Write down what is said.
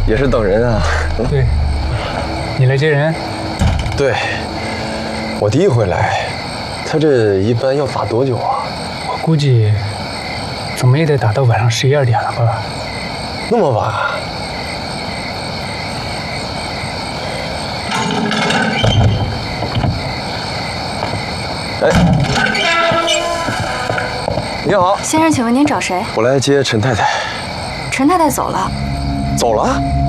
也是等人啊。 对，你来接人？ 对，我第一回来。他这一般要打多久啊？ 我估计怎么也得打到晚上11、12点了吧？ 那么晚啊？哎，你好， 先生，请问您找谁？ 我来接陈太太。 陈太太走了。 走了？